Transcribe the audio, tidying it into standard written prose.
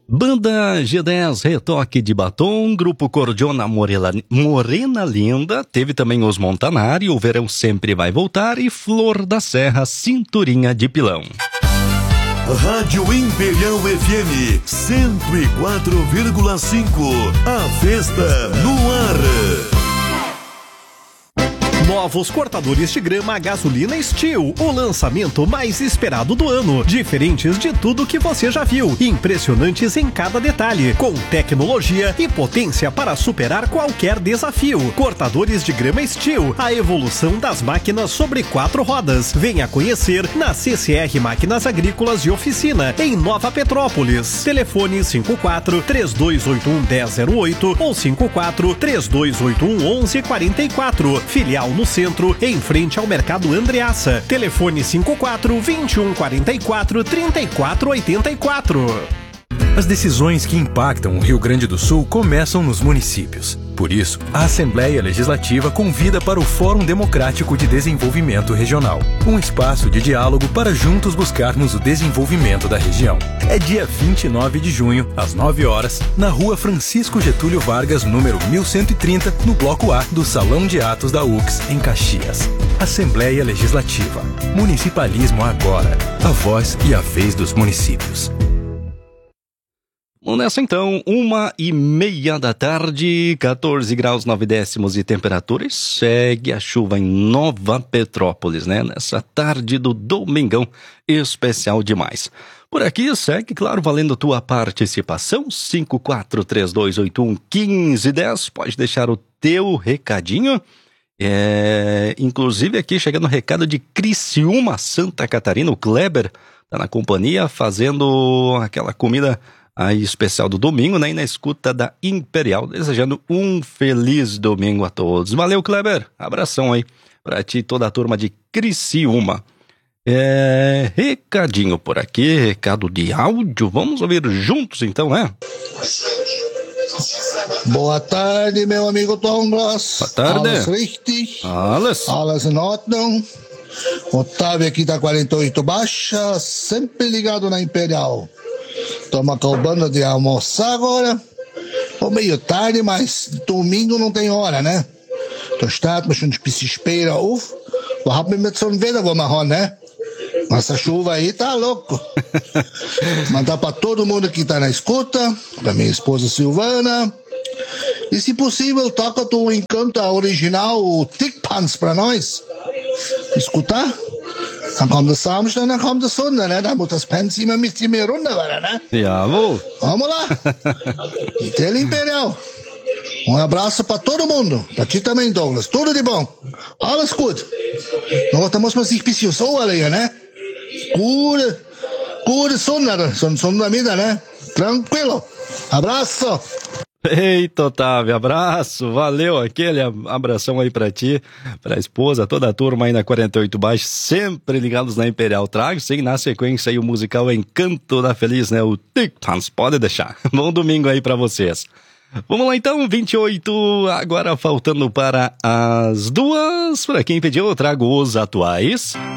Banda G10 Retoque de Batom, Grupo Cordiona Morena Linda, teve também os Montanari, O Verão Sempre Vai Voltar e Flor da Serra, Cinturinha de Pilão. Rádio Imperial FM 104,5. A festa no ar. Novos cortadores de grama a gasolina Steel, o lançamento mais esperado do ano. Diferentes de tudo que você já viu, impressionantes em cada detalhe, com tecnologia e potência para superar qualquer desafio. Cortadores de grama Steel, a evolução das máquinas sobre 4 rodas. Venha conhecer na CCR Máquinas Agrícolas de Oficina, em Nova Petrópolis. Telefone 54-3281-1008 ou 54-3281-1144. Filial no centro, em frente ao Mercado Andreassa. Telefone 54-2144-3484. As decisões que impactam o Rio Grande do Sul começam nos municípios. Por isso, a Assembleia Legislativa convida para o Fórum Democrático de Desenvolvimento Regional, um espaço de diálogo para juntos buscarmos o desenvolvimento da região. É dia 29 de junho, às 9 horas, na Rua Francisco Getúlio Vargas, número 1130, no Bloco A do Salão de Atos da UX, em Caxias. Assembleia Legislativa. Municipalismo agora. A voz e a vez dos municípios. Vamos nessa então, 1h30 da tarde, 14 graus 9 décimos de temperatura e segue a chuva em Nova Petrópolis, né? Nessa tarde do domingão, especial demais. Por aqui segue, claro, valendo tua participação, 5432811510, pode deixar o teu recadinho. Inclusive aqui chegando o recado de Criciúma, Santa Catarina, o Kleber tá na companhia fazendo aquela comida aí especial do domingo, né? E na escuta da Imperial, desejando um feliz domingo a todos. Valeu, Kleber, abração aí pra ti e toda a turma de Criciúma. Recadinho por aqui, recado de áudio, vamos ouvir juntos então, né? Boa tarde, meu amigo Thomas. Boa tarde. Alles richtig. Alles in Ordnung. Otávio aqui da 48 Baixa, sempre ligado na Imperial. Estamos acabando de almoçar agora. Ou meio tarde, mas domingo não tem hora, né? Da starten wir schon ein bisschen später auf. Wir haben mit so einem Wetter, wo wir haben, né? Essa chuva aí tá louco. Mandar pra todo mundo que tá na escuta, pra minha esposa Silvana. E se possível, toca tu Encanto original, o Tick Pants pra nós. Escutar? Dann kommt das Samstag, dann kommt das Sonntag, ne? Dann muss das Pants immer ein bisschen mehr runter werden, ne? Jawohl. Vamos lá. Tele Imperial. Abraço pra todo mundo. Pra ti também, Douglas. Tudo de bom. Alles gut. Nur, da muss man sich ein bisschen so erlegen, ne? Gute Sonntag, né? Tranquilo. Abraço. Eita, Otávio, abraço, valeu, aquele abração aí pra ti, pra esposa, toda a turma aí na 48 Baixo, sempre ligados na Imperial. Trago, sim, na sequência aí o musical Encanto da Feliz, né, o Tic Tans, pode deixar. Bom domingo aí pra vocês. Vamos lá então, 28, agora faltando para as 2, pra quem pediu eu trago os atuais.